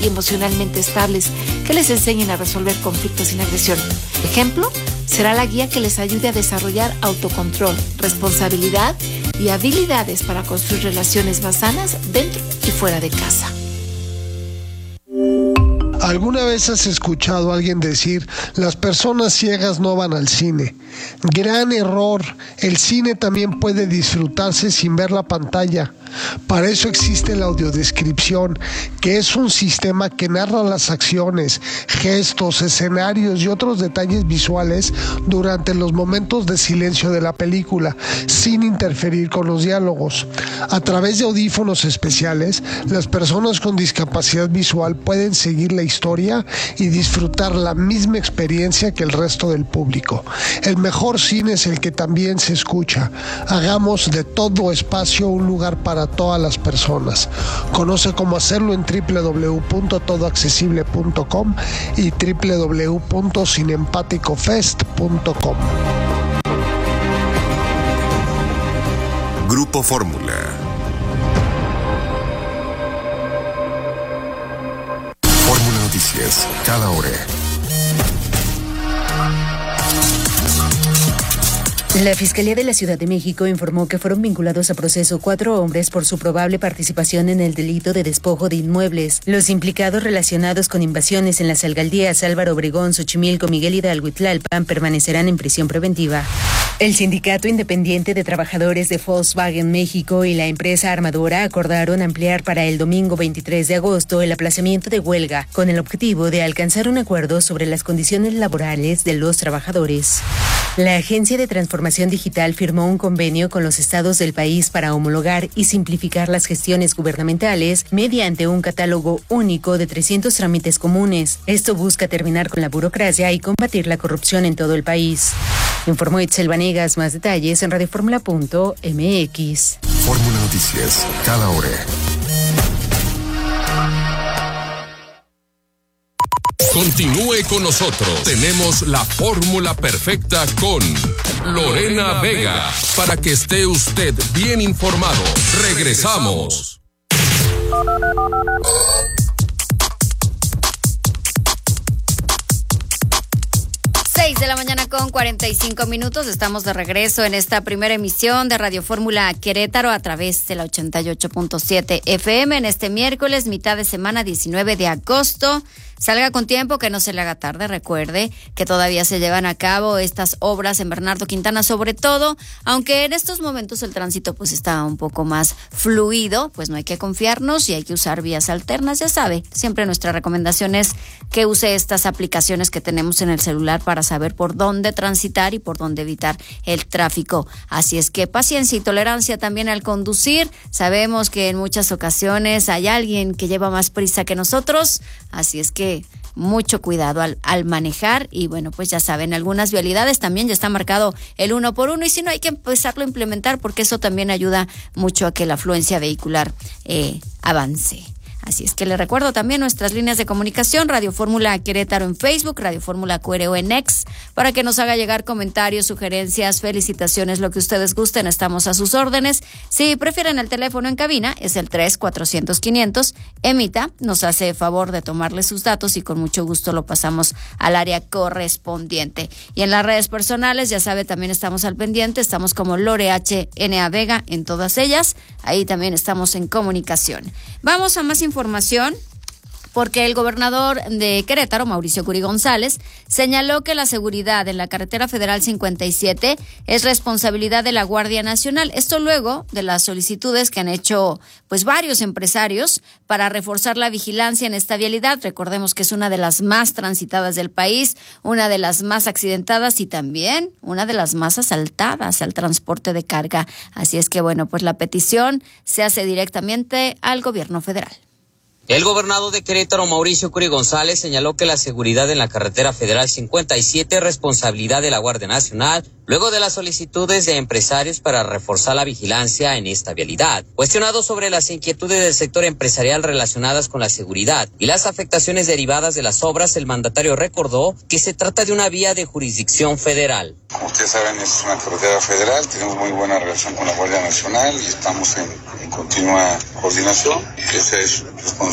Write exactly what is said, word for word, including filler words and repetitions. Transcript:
y emocionalmente estables que les enseñen a resolver conflictos sin agresión. Ejemplo, será la guía que les ayude a desarrollar autocontrol, responsabilidad y habilidades para construir relaciones más sanas dentro y fuera de casa. ¿Alguna vez has escuchado a alguien decir, las personas ciegas no van al cine? Gran error, el cine también puede disfrutarse sin ver la pantalla. Para eso existe la audiodescripción, que es un sistema que narra las acciones, gestos, escenarios y otros detalles visuales durante los momentos de silencio de la película, sin interferir con los diálogos. A través de audífonos especiales, las personas con discapacidad visual pueden seguir la historia y disfrutar la misma experiencia que el resto del público. El mejor cine es el que también se escucha. Hagamos de todo espacio un lugar para todas las personas. Conoce cómo hacerlo en doble u doble u doble u punto todo accesible punto com y doble u doble u doble u punto cinempático fest punto com. Grupo Fórmula. Fórmula Noticias, cada hora. La Fiscalía de la Ciudad de México informó que fueron vinculados a proceso cuatro hombres por su probable participación en el delito de despojo de inmuebles. Los implicados relacionados con invasiones en las alcaldías Álvaro Obregón, Xochimilco, Miguel Hidalgo y Tlalpan permanecerán en prisión preventiva. El Sindicato Independiente de Trabajadores de Volkswagen México y la empresa armadora acordaron ampliar para el domingo veintitrés de agosto el aplazamiento de huelga, con el objetivo de alcanzar un acuerdo sobre las condiciones laborales de los trabajadores. La Agencia de Transformación Digital firmó un convenio con los estados del país para homologar y simplificar las gestiones gubernamentales mediante un catálogo único de trescientos trámites comunes. Esto busca terminar con la burocracia y combatir la corrupción en todo el país. Informó Itzel Vanegas. Más detalles en radio fórmula punto m x. Fórmula Noticias, cada hora. Continúe con nosotros. Tenemos la fórmula perfecta con Lorena Vega, para que esté usted bien informado. Regresamos. seis de la mañana con cuarenta y cinco minutos. Estamos de regreso en esta primera emisión de Radio Fórmula Querétaro a través de la ochenta y ocho punto siete F M en este miércoles, mitad de semana, diecinueve de agosto. Salga con tiempo, que no se le haga tarde. Recuerde que todavía se llevan a cabo estas obras en Bernardo Quintana, sobre todo, aunque en estos momentos el tránsito pues está un poco más fluido, pues no hay que confiarnos y hay que usar vías alternas. Ya sabe, siempre nuestra recomendación es que use estas aplicaciones que tenemos en el celular para saber por dónde transitar y por dónde evitar el tráfico. Así es que paciencia y tolerancia también al conducir. Sabemos que en muchas ocasiones hay alguien que lleva más prisa que nosotros, así es que mucho cuidado al, al manejar. Y bueno, pues ya saben, algunas vialidades también ya está marcado el uno por uno, y si no, hay que empezarlo a implementar, porque eso también ayuda mucho a que la afluencia vehicular eh, avance. Así es que le recuerdo también nuestras líneas de comunicación: Radio Fórmula Querétaro en Facebook, Radio Fórmula Q R O en X, para que nos haga llegar comentarios, sugerencias, felicitaciones, lo que ustedes gusten, estamos a sus órdenes. Si prefieren el teléfono en cabina, es el tres cuatrocientos quinientos, emita, nos hace favor de tomarle sus datos y con mucho gusto lo pasamos al área correspondiente. Y en las redes personales, ya sabe, también estamos al pendiente, estamos como Lore H N A Vega en todas ellas, ahí también estamos en comunicación. Vamos a más información. información porque el gobernador de Querétaro, Mauricio Curi González, señaló que la seguridad en la carretera federal cincuenta y siete es responsabilidad de la Guardia Nacional. Esto luego de las solicitudes que han hecho pues varios empresarios para reforzar la vigilancia en esta vialidad. Recordemos que es una de las más transitadas del país, una de las más accidentadas y también una de las más asaltadas al transporte de carga. Así es que bueno, pues la petición se hace directamente al gobierno federal. El gobernador de Querétaro, Mauricio Curi González, señaló que la seguridad en la carretera federal cincuenta y siete es responsabilidad de la Guardia Nacional, luego de las solicitudes de empresarios para reforzar la vigilancia en esta vialidad. Cuestionado sobre las inquietudes del sector empresarial relacionadas con la seguridad y las afectaciones derivadas de las obras, el mandatario recordó que se trata de una vía de jurisdicción federal. Como ustedes saben, es una carretera federal, tenemos muy buena relación con la Guardia Nacional y estamos en, en continua coordinación. Esa es responsabilidad